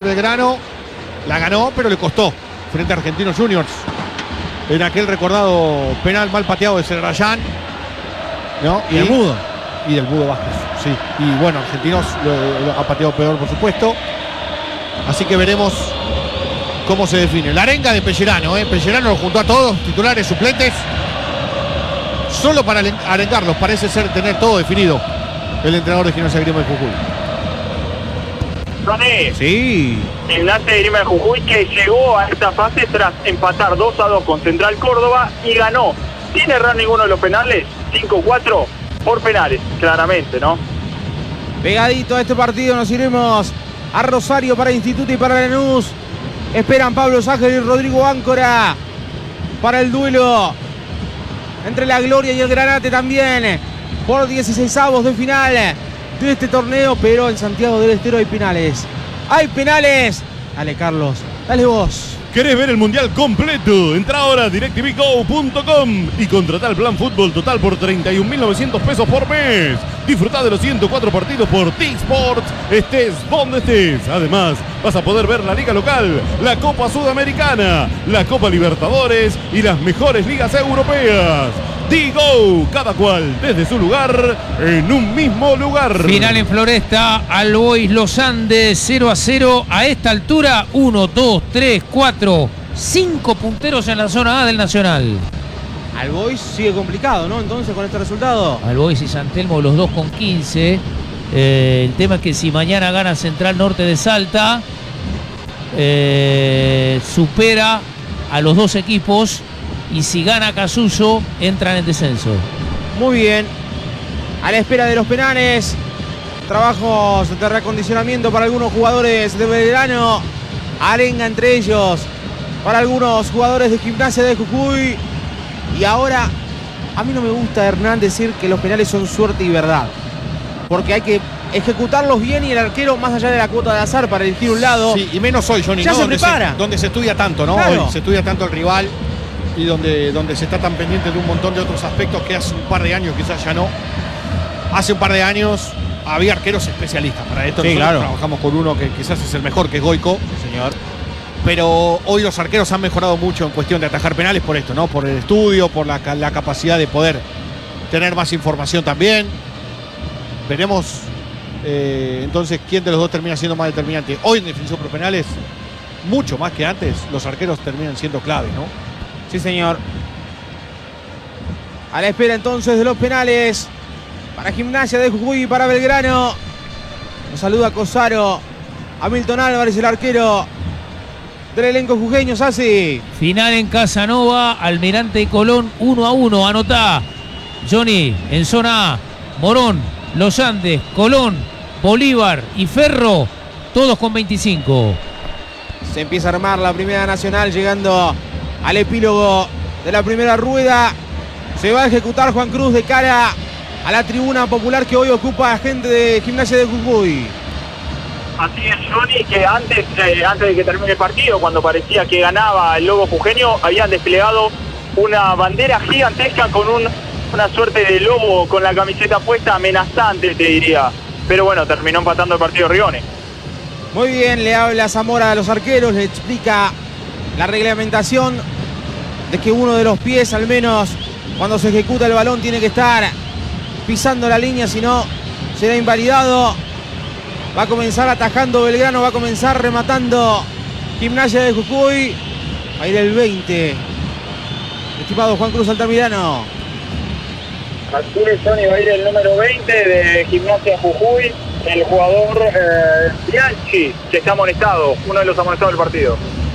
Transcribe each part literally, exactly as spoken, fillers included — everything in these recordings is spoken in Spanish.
Belgrano. La ganó, pero le costó frente a Argentinos Juniors. En aquel recordado penal mal pateado de Serrayán, ¿no? Y, y el Mudo. Y del Mudo Vázquez, sí. Y bueno, Argentinos lo, lo ha pateado peor, por supuesto. Así que veremos cómo se define. La arenga de Pellerano, ¿eh? Pellerano lo juntó a todos, titulares, suplentes. Solo para arengarlos, parece ser tener todo definido el entrenador de Gimnasia de Grima de Jujuy. Soné, sí. Gimnasia de Grima de Jujuy que llegó a esta fase tras empatar dos a dos con Central Córdoba y ganó, sin errar ninguno de los penales, cinco cuatro por penales, claramente, ¿no? Pegadito a este partido nos iremos a Rosario para Instituto y para Lanús. Esperan Pablo Ságer y Rodrigo Áncora para el duelo entre la Gloria y el Granate también por dieciseisavos de final de este torneo, pero en Santiago del Estero hay penales. ¡Hay penales! Dale, Carlos, dale vos. ¿Querés ver el mundial completo? Entra ahora a DirecTV Go punto com y contratá el plan fútbol total por treinta y un mil novecientos pesos por mes. Disfrutá de los ciento cuatro partidos por T-Sports, estés donde estés. Además, vas a poder ver la liga local, la Copa Sudamericana, la Copa Libertadores y las mejores ligas europeas. Digo, cada cual desde su lugar, en un mismo lugar. Final en Floresta, Albois Los Andes, cero a cero. A esta altura, uno, dos, tres, cuatro, cinco punteros en la zona A del Nacional. Albois sigue complicado, ¿no? Entonces, con este resultado. Albois y San Telmo, los dos con quince. Eh, el tema es que si mañana gana Central Norte de Salta, eh, supera a los dos equipos. Y si gana Casuso, entran en descenso. Muy bien. A la espera de los penales. Trabajos de reacondicionamiento para algunos jugadores de Belgrano. Arenga entre ellos para algunos jugadores de Gimnasia de Jujuy. Y ahora, a mí no me gusta, Hernán, decir que los penales son suerte y verdad. Porque hay que ejecutarlos bien y el arquero, más allá de la cuota de azar para elegir un lado. Sí, y menos hoy, Johnny. Ya ¿no? se donde prepara. Se, donde se estudia tanto, ¿no? Claro. Hoy se estudia tanto el rival. Y donde, donde se está tan pendiente de un montón de otros aspectos que hace un par de años quizás ya no. Hace un par de años había arqueros especialistas para esto. Sí, Nosotros claro. trabajamos con uno que quizás es el mejor, que es Goico. Señor. Pero hoy los arqueros han mejorado mucho en cuestión de atajar penales por esto, ¿no? Por el estudio, por la, la capacidad de poder tener más información también. Veremos eh, entonces quién de los dos termina siendo más determinante. Hoy en definición por penales, mucho más que antes, los arqueros terminan siendo clave, ¿no? Sí, señor. A la espera entonces de los penales para Gimnasia de Jujuy y para Belgrano. Nos saluda Cosaro. Hamilton Álvarez, el arquero del elenco jujeño. Sassi. Final en Casanova, Almirante y Colón, uno a uno. Anotá, Johnny, en zona A. Morón, Los Andes, Colón, Bolívar y Ferro, todos con veinticinco. Se empieza a armar la Primera Nacional, llegando al epílogo de la primera rueda. Se va a ejecutar Juan Cruz de cara a la tribuna popular que hoy ocupa gente de Gimnasia de Jujuy. Así es, Johnny, que antes, eh, antes de que termine el partido, cuando parecía que ganaba el Lobo Jujeño, habían desplegado una bandera gigantesca con un, una suerte de lobo con la camiseta puesta, amenazante, te diría. Pero bueno, terminó empatando el partido Rione. Muy bien, le habla Zamora a los arqueros, le explica la reglamentación de que uno de los pies, al menos cuando se ejecuta el balón, tiene que estar pisando la línea, si no será invalidado. Va a comenzar atajando Belgrano, va a comenzar rematando Gimnasia de Jujuy. Va a ir el veinte. Estimado Juan Cruz Altamirano. Así es, Johnny, va a ir el número veinte de Gimnasia de Jujuy, el jugador eh, Bianchi, que está amonestado, uno de los amonestados del partido.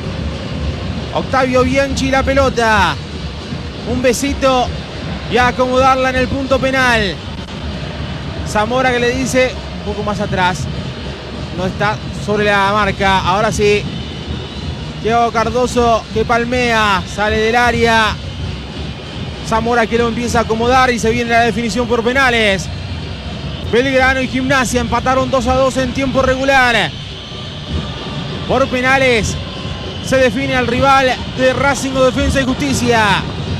Octavio Bianchi, la pelota. Un besito y a acomodarla en el punto penal. Zamora que le dice un poco más atrás. No está sobre la marca. Ahora sí. Thiago Cardoso que palmea. Sale del área. Zamora que lo empieza a acomodar y se viene la definición por penales. Belgrano y Gimnasia empataron dos a dos en tiempo regular. Por penales se define al rival de Racing o Defensa y Justicia.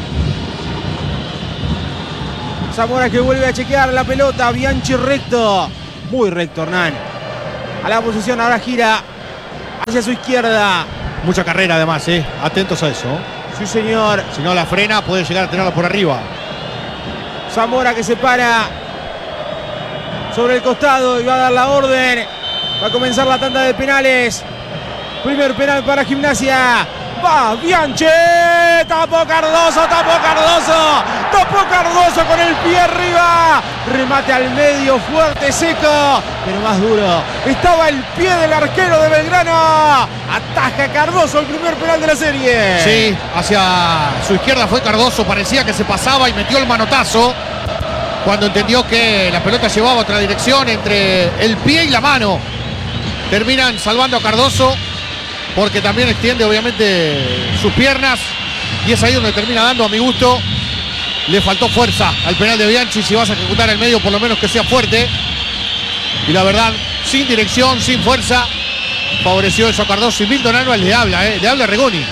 Zamora que vuelve a chequear la pelota. Bianchi recto. Muy recto, Hernán. A la posición ahora gira hacia su izquierda. Mucha carrera además, ¿eh? Atentos a eso. Sí, señor. Si no la frena, puede llegar a tenerla por arriba. Zamora que se para sobre el costado y va a dar la orden. Va a comenzar la tanda de penales. Primer penal para Gimnasia. Va Bianchi. Tapó Cardoso, tapó Cardoso. Tapó Cardoso con el pie arriba. Remate al medio, fuerte, seco, pero más duro. Estaba el pie del arquero de Belgrano. Ataja Cardoso el primer penal de la serie. Sí, hacia su izquierda fue Cardoso. Parecía que se pasaba y metió el manotazo cuando entendió que la pelota llevaba otra dirección entre el pie y la mano. Terminan salvando a Cardoso porque también extiende obviamente sus piernas y es ahí donde termina dando, a mi gusto. Le faltó fuerza al penal de Bianchi. Si vas a ejecutar el medio, por lo menos que sea fuerte. Y la verdad, sin dirección, sin fuerza, favoreció eso a Cardoso. Y Milton Álvarez le habla, ¿eh? Le habla a Regoni.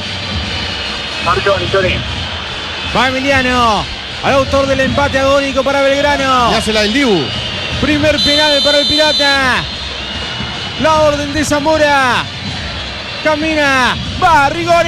Va Emiliano, al autor del empate agónico para Belgrano. Le hace la del Dibu. Primer penal para el Pirata. La orden de Zamora. Camina. Va Rigoni.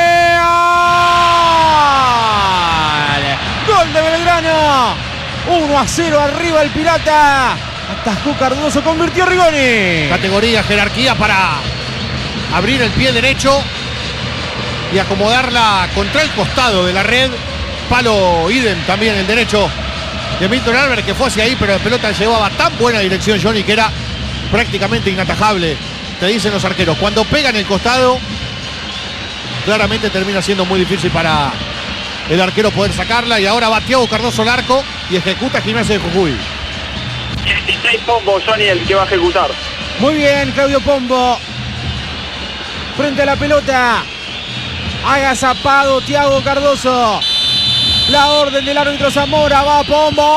Gol de Belgrano. uno a cero arriba el Pirata. Atajó Cardoso, convirtió a Rigoni. Categoría, jerarquía para abrir el pie derecho y acomodarla contra el costado de la red. Palo idem también el derecho de Milton Álvarez, que fue hacia ahí, pero la pelota llevaba tan buena dirección, Johnny, que era prácticamente inatajable. Te dicen los arqueros, cuando pega en el costado, claramente termina siendo muy difícil para el arquero poder sacarla. Y ahora va Thiago Cardoso al arco y ejecuta Gimnasia de Jujuy. dieciséis Pombo, Johnny, el que va a ejecutar. Muy bien, Claudio Pombo. Frente a la pelota. Agazapado Thiago Cardoso. La orden del árbitro Zamora. Va Pombo.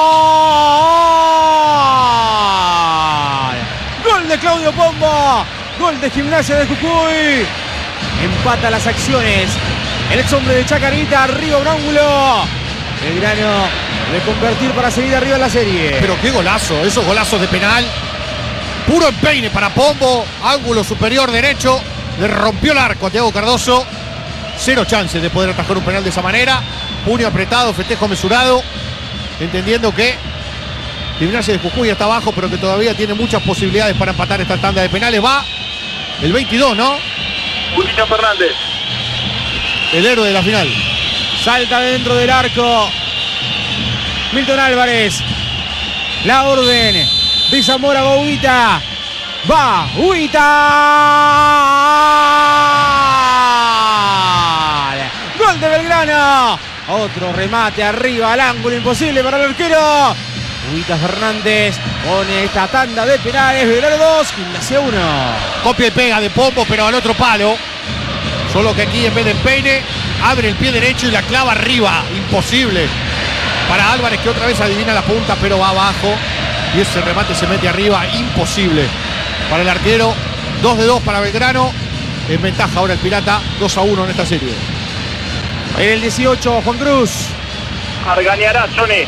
Gol de Claudio Pombo. Gol de Gimnasia de Jujuy. Empata las acciones. El ex hombre de Chacarita. Arriba un ángulo. Belgrano de convertir para seguir arriba en la serie. Pero qué golazo, esos golazos de penal. Puro empeine para Pombo. Ángulo superior derecho. Le rompió el arco a Thiago Cardoso. Cero chances de poder atajar un penal de esa manera. Puño apretado, festejo mesurado. Entendiendo que Gimnasia de Jujuy está abajo, pero que todavía tiene muchas posibilidades para empatar esta tanda de penales. Va el veintidós, ¿no? Julito Fernández. El héroe de la final. Salta dentro del arco Milton Álvarez. La orden de Zamora. Va Huita. Va Huita. Gol de Belgrano. Otro remate arriba al ángulo. Imposible para el arquero. Huita Fernández pone esta tanda de penales. Belgrano dos, Gimnasia uno. Copia y pega de Pombo, pero al otro palo. Solo que aquí en vez de empeine, abre el pie derecho y la clava arriba. Imposible para Álvarez, que otra vez adivina la punta, pero va abajo. Y ese remate se mete arriba. Imposible para el arquero. dos de dos para Belgrano. En ventaja ahora el Pirata. dos a uno en esta serie. En el dieciocho, Juan Cruz. Argañará, Johnny.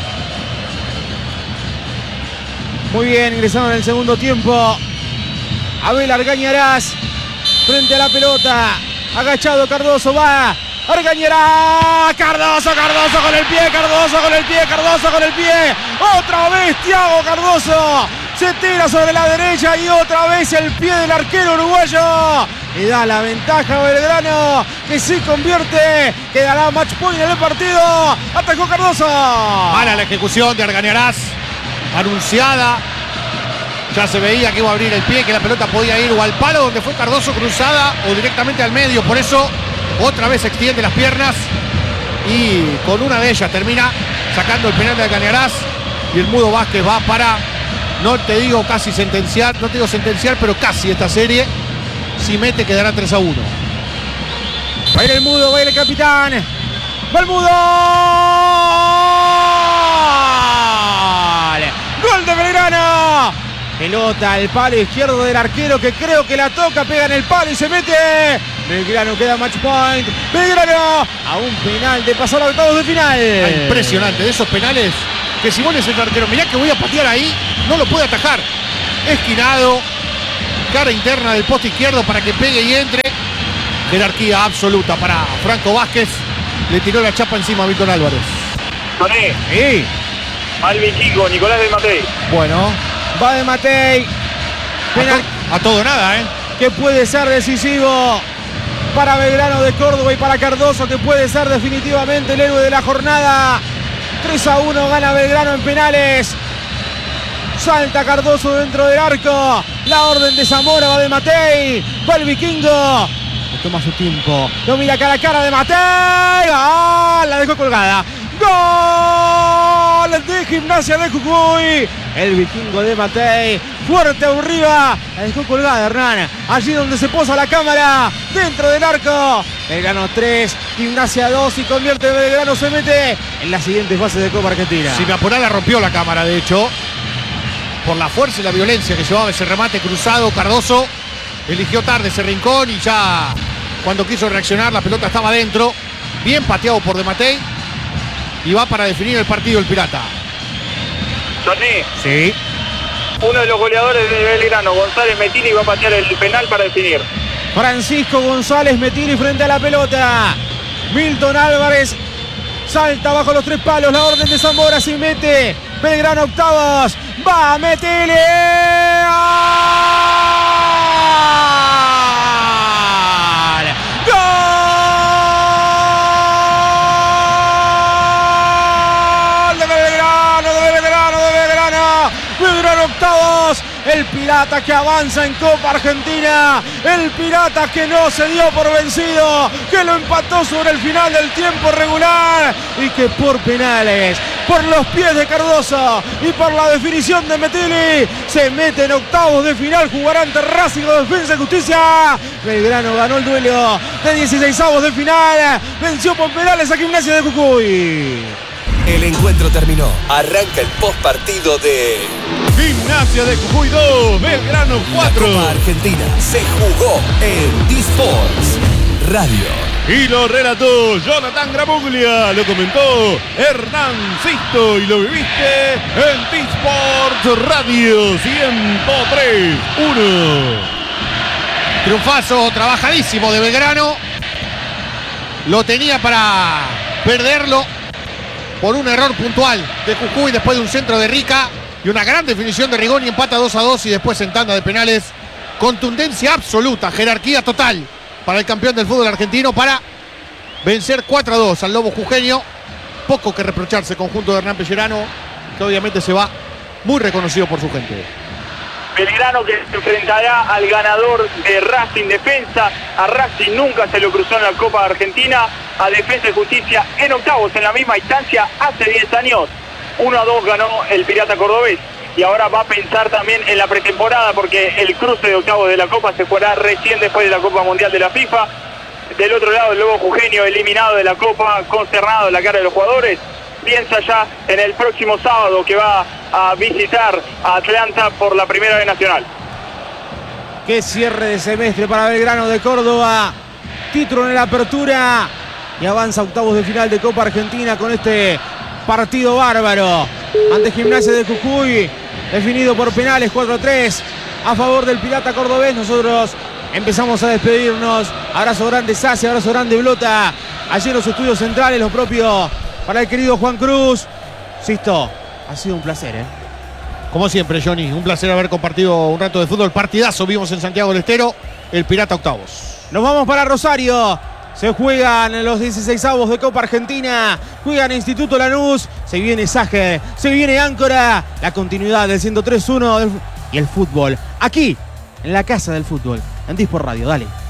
Muy bien, ingresando en el segundo tiempo. Abel Argañarás frente a la pelota. Agachado Cardoso, va. Argañarás. Cardoso, Cardoso con el pie, Cardoso con el pie, Cardoso con el pie. Otra vez Thiago Cardoso. Se tira sobre la derecha y otra vez el pie del arquero uruguayo. Le da la ventaja a Belgrano, que se convierte. Quedará match point en el partido. Atacó Cardoso. Mala la ejecución de Argañarás. Anunciada. Ya se veía que iba a abrir el pie, que la pelota podía ir o al palo donde fue Cardoso cruzada o directamente al medio. Por eso otra vez extiende las piernas y con una de ellas termina sacando el penal de Argañarás. Y el Mudo Vázquez va para, no te digo casi sentenciar, no te digo sentenciar, pero casi esta serie. Si mete quedará tres a uno. Va a ir el Mudo, va a ir el capitán. ¡Va el Mudo! ¡Gol de Belgrano! Pelota al palo izquierdo del arquero, que creo que la toca, pega en el palo y se mete. Belgrano queda match point. Belgrano a un penal de pasar a octavos de final. Ah, impresionante, de esos penales que si vos le decís al arquero, mirá que voy a patear ahí, no lo puede atajar. Esquinado, cara interna del poste izquierdo para que pegue y entre. Jerarquía absoluta para Franco Vázquez. Le tiró la chapa encima a Milton Álvarez. Soné. Sí. Al vikingo, Nicolás de Matei. Bueno. Va de Matei. Penal A, to- a todo nada, ¿eh? que puede ser decisivo para Belgrano de Córdoba y para Cardoso, que puede ser definitivamente el héroe de la jornada. tres a uno gana Belgrano en penales. Salta Cardoso dentro del arco. La orden de Zamora, va de Matei. Va el vikingo. Le toma su tiempo. Lo mira cara a cara de Matei. ¡Ah! La dejó colgada. ¡Gol de Gimnasia de Jujuy! El vikingo de Matei. Fuerte arriba. La dejó colgada, Hernán. Allí donde se posa la cámara. Dentro del arco. Belgrano tres, Gimnasia dos y convierte Belgrano. Se mete en la siguiente fase de Copa Argentina. Si me apurá, la rompió la cámara, de hecho. Por la fuerza y la violencia que llevaba ese remate cruzado, Cardoso eligió tarde ese rincón y ya cuando quiso reaccionar la pelota estaba adentro. Bien pateado por De Matei. Y va para definir el partido el Pirata. Soné. Sí. Uno de los goleadores de Belgrano, González Metini, va a patear el penal para definir. Francisco González Metini frente a la pelota. Milton Álvarez salta bajo los tres palos. La orden de Zamora se mete. Belgrano octavos. Va a meterle. Octavos, el Pirata que avanza en Copa Argentina, el Pirata que no se dio por vencido, que lo empató sobre el final del tiempo regular y que por penales, por los pies de Cardoso y por la definición de Metini, se mete en octavos de final, jugará ante Racing o Defensa y Justicia. Belgrano ganó el duelo de dieciseisavos de final, venció por penales a Gimnasia de Jujuy. El encuentro terminó. Arranca el post partido de Gimnasia de Jujuy dos, Belgrano cuatro. La Copa Argentina se jugó en D-Sports Radio. Y lo relató Jonathan Gramuglia, lo comentó Hernán Sisto y lo viviste en D-Sports Radio ciento tres uno. Triunfazo trabajadísimo de Belgrano. Lo tenía para perderlo por un error puntual de Jujuy después de un centro de Rica y una gran definición de Rigoni. Empata dos a dos y después en tanda de penales. Contundencia absoluta, jerarquía total para el campeón del fútbol argentino para vencer cuatro a dos al Lobo jujeño. Poco que reprocharse, conjunto de Hernán Pellerano, que obviamente se va muy reconocido por su gente. Belgrano que se enfrentará al ganador de Racing Defensa. A Racing nunca se lo cruzó en la Copa Argentina. A Defensa y Justicia en octavos en la misma instancia hace diez años. uno a dos ganó el Pirata Cordobés. Y ahora va a pensar también en la pretemporada porque el cruce de octavos de la Copa se jugará recién después de la Copa Mundial de la FIFA. Del otro lado el Lobo jujeño eliminado de la Copa, consternado en la cara de los jugadores. Piensa ya en el próximo sábado que va a visitar a Atlanta por la primera vez nacional. Qué cierre de semestre para Belgrano de Córdoba. Título en la apertura y avanza a octavos de final de Copa Argentina con este partido bárbaro ante Gimnasia de Jujuy, definido por penales cuatro a tres a favor del Pirata Cordobés. Nosotros empezamos a despedirnos. Abrazo grande Sassi, abrazo grande Blota. Allí en los estudios centrales, lo propio para el querido Juan Cruz. Sisto, ha sido un placer, ¿eh? Como siempre, Johnny, un placer haber compartido un rato de fútbol. Partidazo vimos en Santiago del Estero, el Pirata octavos. Nos vamos para Rosario. Se juegan los dieciseisavos de Copa Argentina. Juegan Instituto Lanús. Se viene Sager. Se viene Áncora. La continuidad del ciento tres uno del... y el fútbol. Aquí, en la casa del fútbol. En D-Sport Radio. Dale.